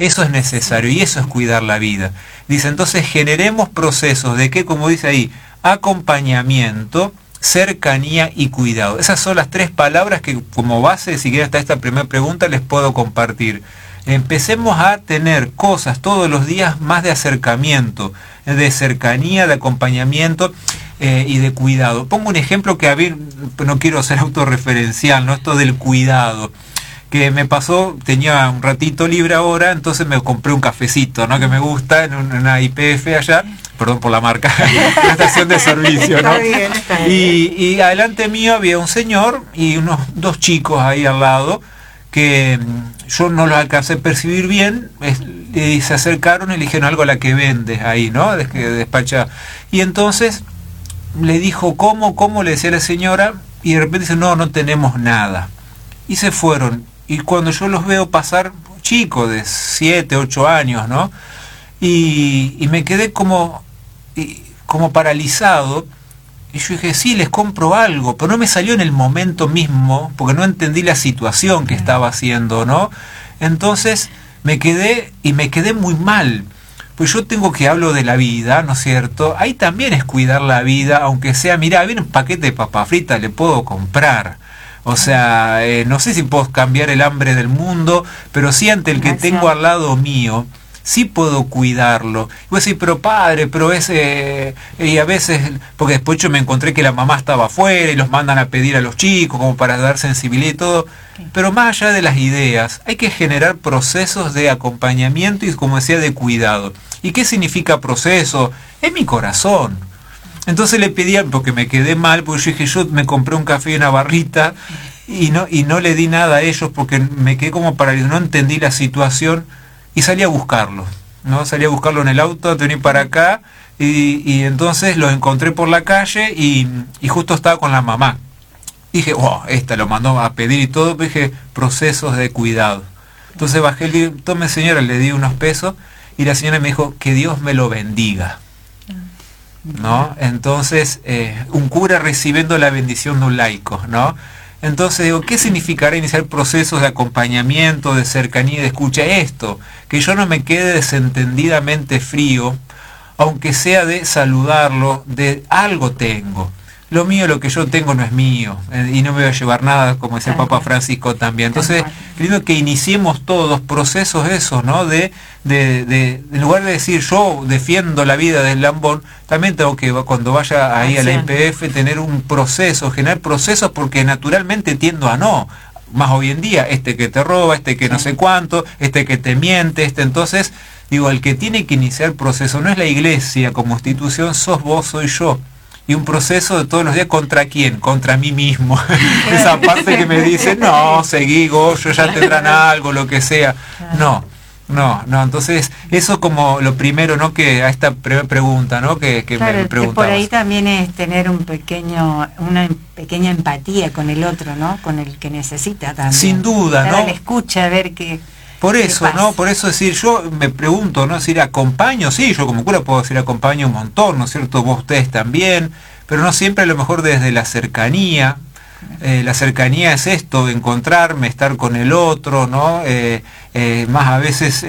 Eso es necesario y eso es cuidar la vida. Dice, entonces generemos procesos de que, como dice ahí, acompañamiento, cercanía y cuidado. Esas son las 3 palabras que como base, si quieren hasta esta primera pregunta, les puedo compartir. Empecemos a tener cosas todos los días más de acercamiento, de cercanía, de acompañamiento y de cuidado. Pongo un ejemplo que a mí, no quiero ser autorreferencial, ¿no? Esto del cuidado, que me pasó, tenía un ratito libre ahora, entonces me compré un cafecito, ¿no? Que me gusta, en una YPF allá, perdón por la marca, una estación de servicio, ¿no? Está bien. Y adelante mío había un señor y unos 2 chicos ahí al lado, que yo no los alcancé a percibir bien, y se acercaron y le dijeron algo a la que vendes ahí, ¿no? Que despacha. Y entonces le dijo, ¿cómo? Le decía la señora, y de repente dice, no tenemos nada. Y se fueron. Y cuando yo los veo pasar, chicos de 7, 8 años, ¿no? Y me quedé como paralizado. Y yo dije, sí, les compro algo, pero no me salió en el momento mismo, porque no entendí la situación que estaba haciendo, ¿no? Entonces me quedé muy mal. Pues yo hablo de la vida, ¿no es cierto? Ahí también es cuidar la vida, aunque sea, mirá, viene un paquete de papas fritas, le puedo comprar. O sea, no sé si puedo cambiar el hambre del mundo, pero sí ante el que tengo al lado mío, sí puedo cuidarlo. Y voy a decir, pero padre, pero ese... y a veces, porque después yo me encontré que la mamá estaba afuera y los mandan a pedir a los chicos como para dar sensibilidad y todo. Pero más allá de las ideas, hay que generar procesos de acompañamiento y, como decía, de cuidado. ¿Y qué significa proceso? Es mi corazón. Entonces le pedía, porque me quedé mal, porque yo me compré un café y una barrita y no le di nada a ellos porque me quedé como paralizado, no entendí la situación y salí a buscarlo, ¿no? Salí a buscarlo en el auto, antes de venir para acá y entonces lo encontré por la calle y justo estaba con la mamá. Dije, esta lo mandó a pedir y todo, pero dije, procesos de cuidado. Entonces bajé el libro, tome señora, le di unos pesos y la señora me dijo, que Dios me lo bendiga. ¿No? Entonces, un cura recibiendo la bendición de un laico, ¿no? Entonces digo, ¿qué significará iniciar procesos de acompañamiento, de cercanía y de escucha? Esto, que yo no me quede desentendidamente frío, aunque sea de saludarlo, de algo tengo. Lo mío, lo que yo tengo no es mío, y no me voy a llevar nada, como decía el Papa Francisco también. Entonces, creo que iniciemos todos procesos esos, ¿no? En lugar de decir yo defiendo la vida del lambón, también tengo que, cuando vaya ahí a la YPF, tener un proceso, generar procesos, porque naturalmente tiendo a no. Más hoy en día, que te roba, que no sé cuánto, que te miente, entonces, digo, el que tiene que iniciar proceso no es la iglesia como institución, sos vos, soy yo. Y un proceso de todos los días, ¿contra quién? Contra mí mismo. Esa parte que me dice, no, seguí, Goyo, ya tendrán algo, lo que sea. No, entonces, eso como lo primero, ¿no? Que a esta primera pregunta, ¿no? Que me preguntabas. Que por ahí también es tener una pequeña empatía con el otro, ¿no? Con el que necesita también. Sin duda, ¿no? Le escucha, a ver qué... Por eso, ¿no? Por eso decir, yo me pregunto, ¿no? Decir, acompaño, sí, yo como cura puedo decir acompaño un montón, ¿no es cierto? Vos, ustedes también, pero no siempre, a lo mejor desde la cercanía. La cercanía es esto, encontrarme, estar con el otro, ¿no? Más a veces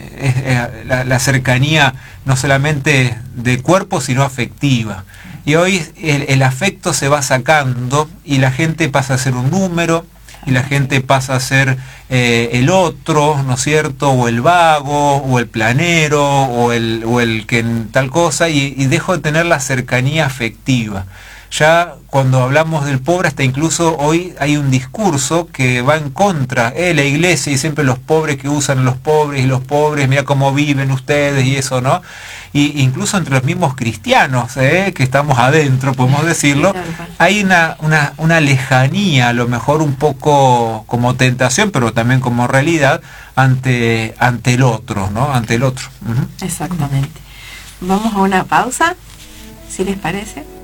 la cercanía no solamente de cuerpo, sino afectiva. Y hoy el afecto se va sacando y la gente pasa a ser un número, y la gente pasa a ser el otro, ¿no es cierto? O el vago, o el planero, o el que tal cosa, y dejo de tener la cercanía afectiva. Ya cuando hablamos del pobre, hasta incluso hoy hay un discurso que va en contra, la iglesia, y siempre los pobres que usan los pobres, y los pobres, mira cómo viven ustedes, y eso, ¿no? Y incluso entre los mismos cristianos, que estamos adentro, podemos decirlo, hay una lejanía, a lo mejor un poco como tentación, pero también como realidad, ante el otro, ¿no? Ante el otro. Exactamente. Vamos a una pausa, si les parece.